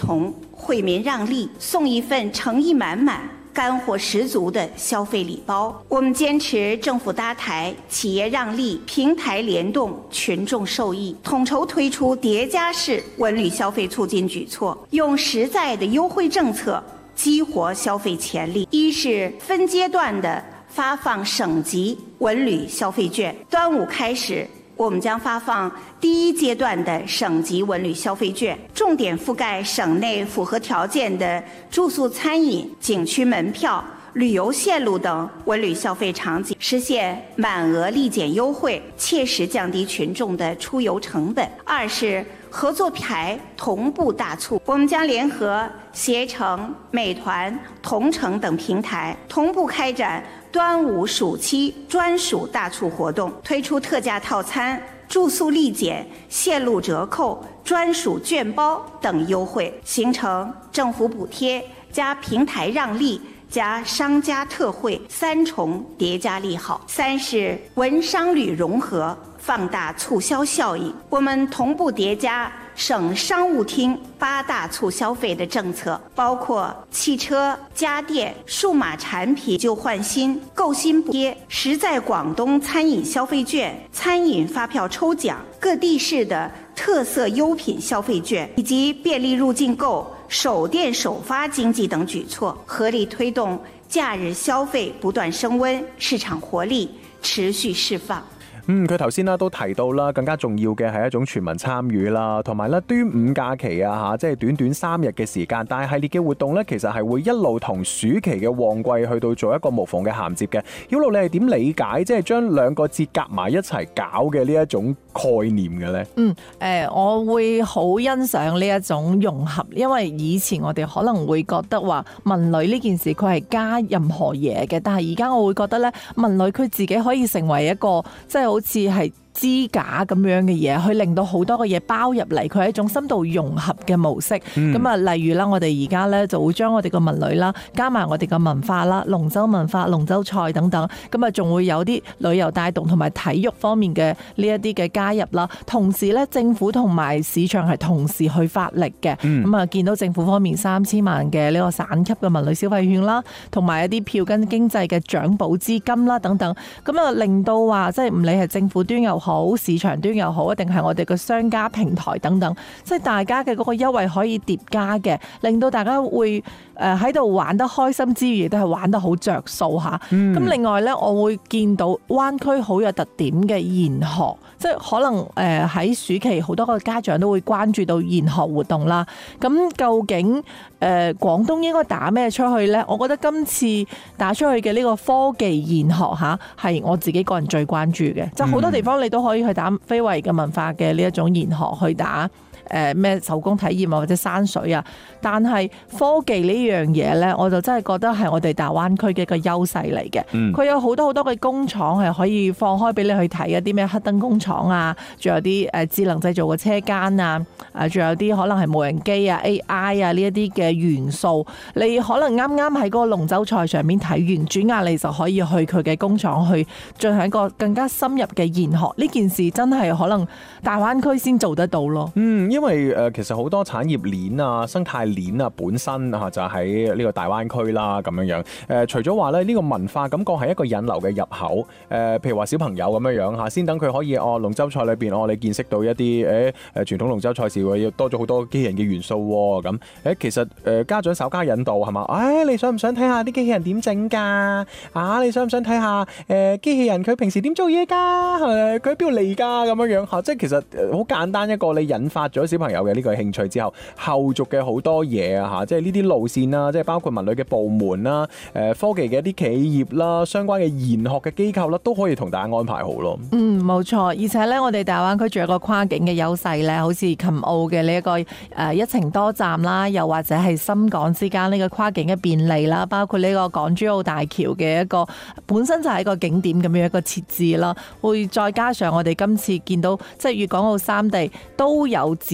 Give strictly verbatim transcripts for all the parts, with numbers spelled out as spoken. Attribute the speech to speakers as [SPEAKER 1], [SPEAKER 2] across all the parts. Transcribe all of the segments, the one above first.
[SPEAKER 1] 從惠民讓利，送一份誠意滿滿、乾貨十足的消費禮包。我們堅持政府搭台、企業讓利、平台聯動、群眾受益，統籌推出疊加式文旅消費促進舉措，用實在的優惠政策激活消費潛力。一是分階段的發放省級文旅消費券，端午開始，我們將發放第一階段的省級文旅消費券，重點覆蓋省內符合條件的住宿、餐飲、景區門票、旅遊線路等文旅消費場景，實現滿額立減優惠，切實降低群眾的出遊成本。二是合作牌同步大促，我們將聯合攜程、美團、同程等平台同步開展端午暑期專屬大促活動，推出特價套餐、住宿立減、線路折扣、專屬券包等優惠，形成政府補貼加平台讓利加商家特惠三重疊加利好。三是文商旅融合，放大促銷效應，我們同步疊加省商務廳八大促消費的政策，包括汽車、家電、數碼產品舊換新、購新補貼、實在廣東餐飲消費券、餐飲發票抽獎、各地市的特色優品消費券，以及便利入境購、首店首發經濟等舉措，合力推動假日消費不斷升溫，市場活力持續釋放。
[SPEAKER 2] 嗯，佢頭先啦都提到啦，更加重要嘅係一種全民參與啦，同埋咧端午假期啊嚇，即係短短三日嘅時間，但係系列嘅活動咧，其實係會一路同暑期嘅旺季去到做一個無縫嘅銜接嘅。曉露，你係點理解即係將兩個節夾埋一齊搞嘅呢一種概念嘅咧？
[SPEAKER 3] 嗯，誒、呃，我會好欣賞呢一種融合，因為以前我哋可能會覺得話文旅呢件事佢係加任何嘢嘅，但係而家我會覺得咧，文旅佢自己可以成為一個即係好似係支架咁樣嘅嘢，去令到好多嘅嘢包入嚟，佢係一種深度融合嘅模式。咁啊、嗯，例如啦，我哋而家咧就會將我哋嘅文旅啦，加埋我哋嘅文化啦，龍舟文化、龍舟賽等等，咁啊，仲會有啲旅遊帶動同埋體育方面嘅呢一啲嘅加入啦。同時咧，政府同埋市場係同時去發力嘅。咁啊、嗯，見到政府方面三千萬嘅呢個省級嘅文旅消費券啦，同埋一啲票根經濟嘅獎補資金啦等等，咁啊，令到話即係唔理係政府端又好，市場端又好，一定係我哋嘅商家平台等等，即係大家嘅嗰個優惠可以疊加嘅，令到大家會誒喺度玩得開心之餘，亦都係玩得好着數吓。咁、嗯、另外呢，我會見到灣區好有特點嘅研學，即係可能誒喺暑期好多個家長都會關注到研學活動啦。咁究竟誒廣東應該打咩出去呢？我覺得今次打出去嘅呢個科技研學吓，係我自己個人最關注嘅，即係好多地方你都可以去打非遺嘅文化嘅呢一種研學去打誒咩、呃、手工體驗啊或者山水啊，但係科技呢樣嘢呢，我就真係覺得係我哋大灣區嘅一個優勢嚟嘅。佢、嗯、有好多好多嘅工廠係可以放開俾你去睇，一啲咩黑燈工廠啊，仲有啲誒智能製造嘅車間啊，誒仲有啲可能係無人機啊 A I 啊呢一啲嘅元素，你可能啱啱喺嗰個龍舟賽上面睇完，轉眼你就可以去佢嘅工廠去進行一個更加深入嘅研學。呢件事真係可能大灣區先做得到咯。
[SPEAKER 2] 嗯，因為誒其實好多產業鏈啊、生態鏈啊本身啊就喺呢個大灣區啦咁樣樣。誒、呃、除咗話咧呢個文化感覺係一個引流嘅入口。誒、呃、譬如話小朋友咁樣樣嚇，先等佢可以哦龍舟賽裏邊哦你見識到一啲誒誒傳統龍舟賽事會要多咗好多機器人嘅元素喎咁。誒其實誒家長稍加引導係嘛？誒、哎、你想唔想睇下啲機器人點整㗎？啊你想唔想睇下誒機器人佢平時點做嘢㗎？誒佢喺邊度嚟㗎？咁樣樣嚇，即係其實好簡單一個你引發咗小朋友嘅呢個興趣之後，後續嘅好多嘢啊嚇，即係呢啲路線啦，即係包括文旅嘅部門啦、誒科技嘅一啲企業啦、相關嘅研學嘅機構啦，都可以同大家安排好咯。
[SPEAKER 3] 嗯，冇錯，而且咧，我哋大灣區仲有一個跨境嘅優勢咧，好似琴澳嘅呢一個誒一程多站啦，又或者係深港之間呢個跨境嘅便利啦，包括呢個港珠澳大橋嘅一個本身就係一個景點咁樣一個設置啦，會再加上我哋今次見到即係粵港澳三地都有自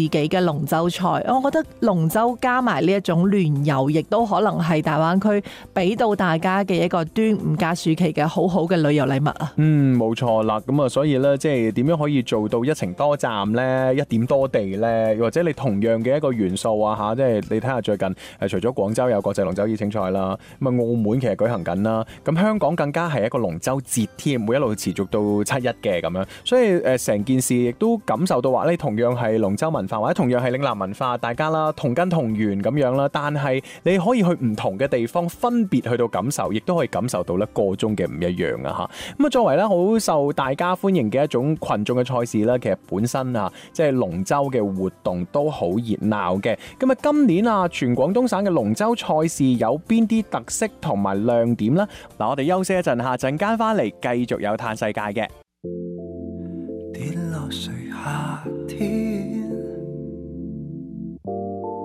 [SPEAKER 3] 己嘅龍舟賽。我覺得龍舟加埋呢一種聯遊，亦都可能係大灣區俾到大家嘅一個端午假暑期嘅好好嘅旅遊禮物啊！
[SPEAKER 2] 嗯，冇錯啦。咁啊，所以咧，即係點樣可以做到一程多站咧，一點多地咧，或者你同樣嘅一個元素啊嚇，即係你睇下最近誒，除咗廣州有國際龍舟邀請賽啦，咁啊澳門其實舉行緊啦，咁香港更加係一個龍舟節添，會一路持續到七一嘅咁樣，所以誒成件事亦都感受到話你同樣係龍舟文化或者同樣係嶺南文化，大家啦同根同源咁樣啦，但係你可以去唔同嘅地方分別去到感受，亦都可以感受到咧個中嘅唔一樣啊嚇。咁啊作為咧好受大家歡迎嘅一種群眾嘅賽事啦，其實本身啊即係龍舟嘅活動都好熱鬧嘅。咁啊今年啊全廣東省嘅龍舟賽事有邊啲特色同埋亮點呢？嗱，我哋休息一陣，下陣間翻嚟繼續有嘆世界嘅。
[SPEAKER 4] 跌落誰夏天